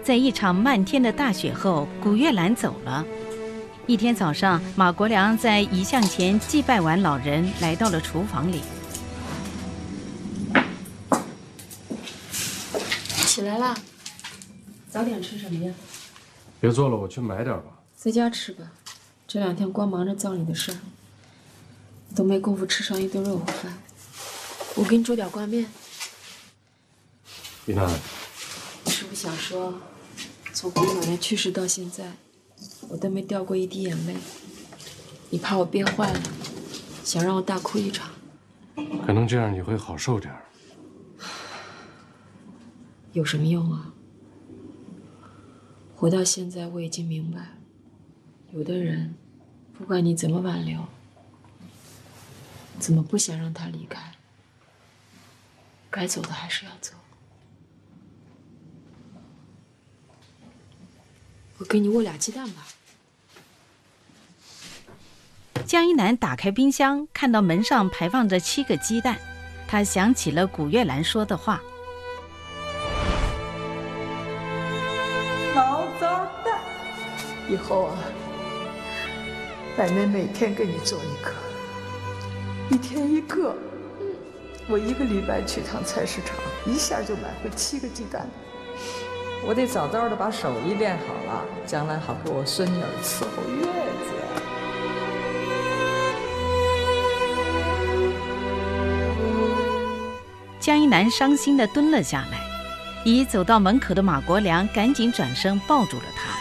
在一场漫天的大雪后，古月兰走了。一天早上，马国良在遗像前祭拜完老人，来到了厨房里。 起来啦，早点吃什么呀？ 别做了，我去买点吧。 在家吃吧，这2天光忙着葬礼的事儿，都没工夫吃上一顿热乎饭。我给你煮点挂面。 丽娜， 你是不是想说，从胡奶奶去世到现在，我都没掉过一滴眼泪？你怕我憋坏了，想让我大哭一场？ 可能这样你会好受点儿。 有什么用啊？活到现在，我已经明白，有的人，不管你怎么挽留，怎么不想让他离开，该走的还是要走。我给你握2鸡蛋吧。 江一楠打开冰箱，看到门上排放着7个鸡蛋，他想起了古月兰说的话。 毛糟蛋，以后啊，奶奶每天给你做1个，1天1个。我1个礼拜去趟菜市场，一下就买回7个鸡蛋。我得早早的把手艺练好了，将来好给我孙女儿伺候月子。 江一楠伤心地蹲了下来，已走到门口的马国良赶紧转身抱住了他。